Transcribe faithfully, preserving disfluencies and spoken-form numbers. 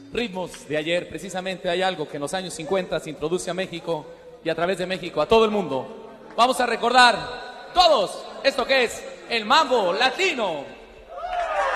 ritmos de ayer. Precisamente hay algo que en los años cincuenta se introduce a México y a través de México a todo el mundo. Vamos a recordar todos esto que es el mambo latino.